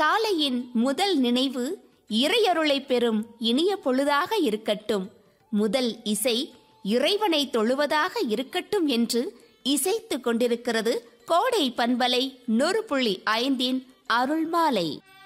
காலையின் முதல் நினைவு இறையருளை பெறும் இனிய பொழுதாக இருக்கட்டும். முதல் இசை இறைவனை தொழுவதாக இருக்கட்டும் என்று இசைத்து கொண்டிருக்கிறது கோடை பண்பலை 100.5 அருள்மாலை.